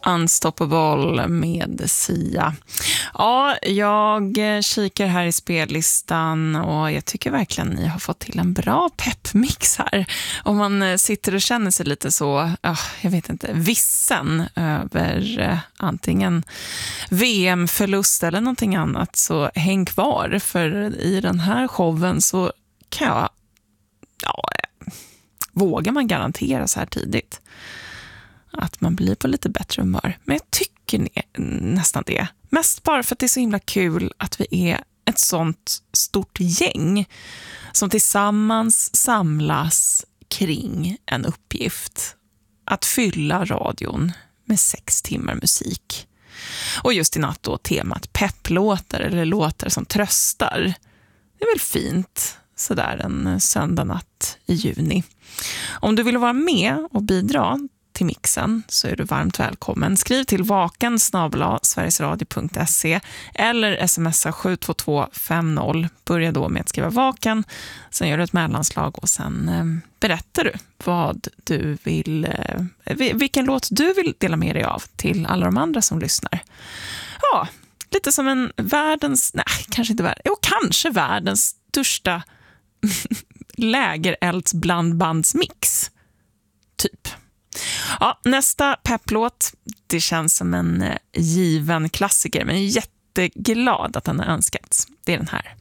Unstoppable med Sia. Ja, jag kikar här i spellistan och jag tycker verkligen ni har fått till en bra peppmix här. Om man sitter och känner sig lite så, jag vet inte, vissen över antingen VM-förlust eller någonting annat, så häng kvar, för i den här showen så kan vågar man garantera så här tidigt att man blir på lite bättre humör. Men jag tycker nästan det. Mest bara för att det är så himla kul att vi är ett sånt stort gäng som tillsammans samlas kring en uppgift. Att fylla radion med 6 timmar musik. Och just i natt då temat pepplåtar eller låtar som tröstar. Det är väl fint sådär en söndag natt i juni. Om du vill vara med och bidra till mixen så är du varmt välkommen. Skriv till vaken@sverigesradio.se eller smsa 72250. Börja då med att skriva vaken, sen gör du ett mellanslag och sen berättar du vad du vill, vilken låt du vill dela med dig av till alla de andra som lyssnar. Ja, lite som en kanske världens största lägereldsblandbandsmix typ. Ja, nästa pepplåt, det känns som en given klassiker, men jag är jätteglad att den har önskats. Det är den här.